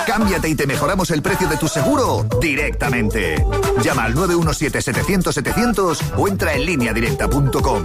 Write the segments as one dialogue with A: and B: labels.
A: Cámbiate y te mejoramos el precio de tu seguro directamente. Llama al 917-700-700 o entra en lineadirecta.com.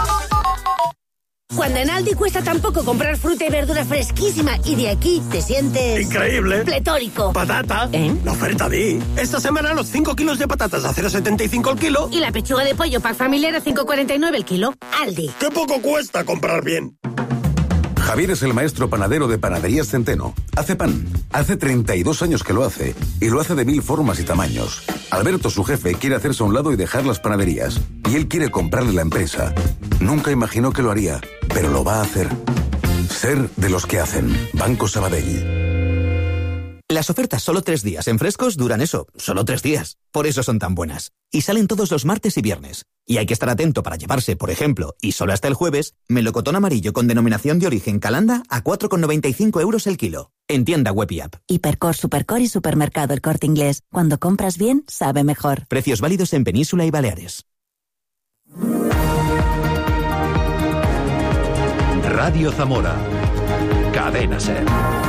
B: Cuando en Aldi cuesta tan poco comprar fruta y verdura fresquísima y de aquí te sientes...
C: ¡increíble!
B: ¡Pletórico!
C: ¡Patata! La oferta di. Esta semana los 5 kilos de patatas a 0,75 el kilo.
B: Y la pechuga de pollo pack familiar a 5,49 el kilo. Aldi.
C: ¡Qué poco cuesta comprar bien!
D: Javier es el maestro panadero de Panaderías Centeno. Hace pan. Hace 32 años que lo hace. Y lo hace de 1000 formas y tamaños. Alberto, su jefe, quiere hacerse a un lado y dejar las panaderías. Y él quiere comprarle la empresa. Nunca imaginó que lo haría, pero lo va a hacer. Ser de los que hacen. Banco Sabadell.
E: Las ofertas solo 3 días en Frescos duran eso, solo 3 días. Por eso son tan buenas. Y salen todos los martes y viernes. Y hay que estar atento para llevarse, por ejemplo, y solo hasta el jueves, melocotón amarillo con denominación de origen Calanda a 4,95 euros el kilo. En tienda web y app.
F: Hipercor, Supercor y Supermercado El Corte Inglés. Cuando compras bien, sabe mejor.
E: Precios válidos en Península y Baleares.
G: Radio Zamora. Cadena SER.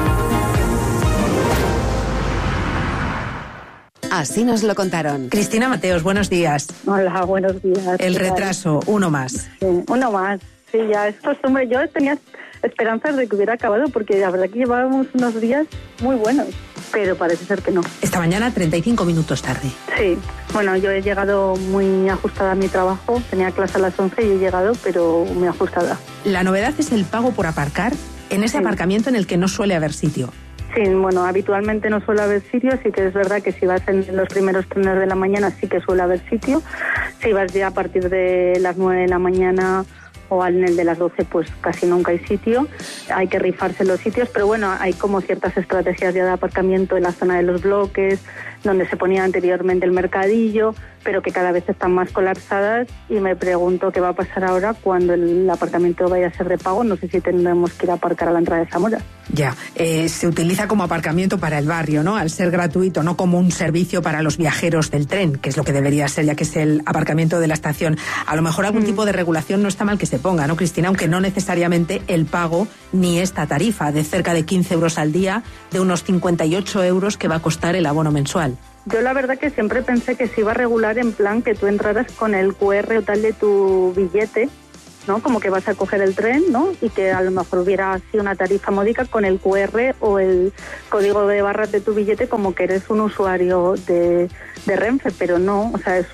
H: Así nos lo contaron.
I: Cristina Mateos, buenos días.
J: Hola, buenos días.
I: El retraso, uno más.
J: Sí, uno más. Sí, ya es costumbre. Yo tenía esperanzas de que hubiera acabado porque la verdad que llevábamos unos días muy buenos, pero parece ser que no.
I: Esta mañana 35 minutos tarde.
J: Sí, bueno, yo he llegado muy ajustada a mi trabajo. Tenía clase a las 11 y he llegado, pero muy ajustada.
I: La novedad es el pago por aparcar en ese aparcamiento en el que no suele haber sitio.
J: Sí, bueno, habitualmente no suele haber sitio, sí que es verdad que si vas en los primeros trenes de la mañana sí que suele haber sitio. Si vas ya a partir de las 9 de la mañana o en el de las 12, pues casi nunca hay sitio. Hay que rifarse los sitios, pero bueno, hay como ciertas estrategias ya de aparcamiento en la zona de los bloques, donde se ponía anteriormente el mercadillo, pero que cada vez están más colapsadas y me pregunto qué va a pasar ahora cuando el aparcamiento vaya a ser de pago. No sé si tendremos que ir a aparcar a la entrada de Zamora.
I: Ya, se utiliza como aparcamiento para el barrio, ¿no? Al ser gratuito, no como un servicio para los viajeros del tren, que es lo que debería ser, ya que es el aparcamiento de la estación. A lo mejor algún tipo de regulación no está mal que se ponga, ¿no, Cristina? Aunque no necesariamente el pago ni esta tarifa de cerca de 15 euros al día, de unos 58 euros que va a costar el abono mensual.
J: Yo la verdad que siempre pensé que se iba a regular en plan que tú entraras con el QR o tal de tu billete, ¿no? Como que vas a coger el tren, ¿no? Y que a lo mejor hubiera así una tarifa módica con el QR o el código de barras de tu billete, como que eres un usuario de Renfe, pero no, o sea, es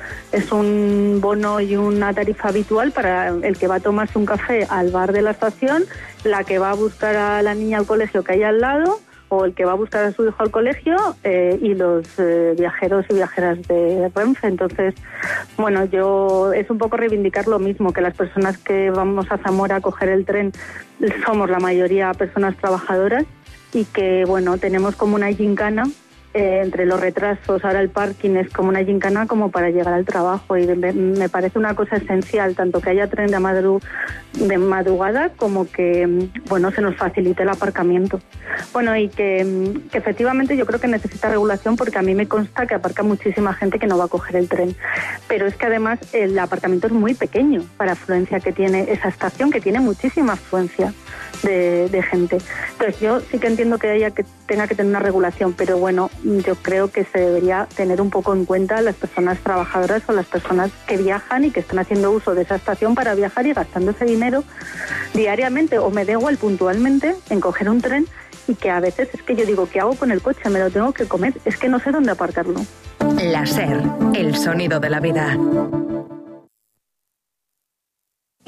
J: un bono y una tarifa habitual para el que va a tomarse un café al bar de la estación, la que va a buscar a la niña al colegio que hay al lado, o el que va a buscar a su hijo al colegio, y los viajeros y viajeras de Renfe. Entonces, bueno, es un poco reivindicar lo mismo, que las personas que vamos a Zamora a coger el tren somos la mayoría personas trabajadoras y que, bueno, tenemos como una gincana entre los retrasos. Ahora el parking es como una gincana como para llegar al trabajo y me parece una cosa esencial, tanto que haya tren de madrugada como que, bueno, se nos facilite el aparcamiento. Bueno, y que efectivamente yo creo que necesita regulación, porque a mí me consta que aparca muchísima gente que no va a coger el tren. Pero es que además el aparcamiento es muy pequeño para afluencia que tiene esa estación, que tiene muchísima afluencia de gente. Entonces yo sí que entiendo que tenga que tener una regulación, pero bueno, yo creo que se debería tener un poco en cuenta las personas trabajadoras o las personas que viajan y que están haciendo uso de esa estación para viajar y gastando ese dinero diariamente, o me da igual puntualmente, en coger un tren, y que a veces es que yo digo, ¿qué hago con el coche? Me lo tengo que comer, es que no sé dónde aparcarlo.
H: La SER, el sonido de la vida.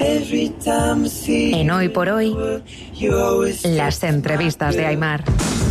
H: En Hoy por Hoy, las entrevistas de Aimar.